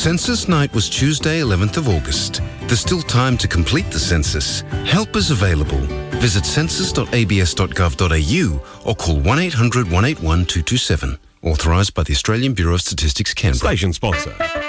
Census night was Tuesday, 11th of August. There's still time to complete the census. Help is available. Visit census.abs.gov.au or call 1-800-181-227. Authorised by the Australian Bureau of Statistics, Canberra. Station sponsor.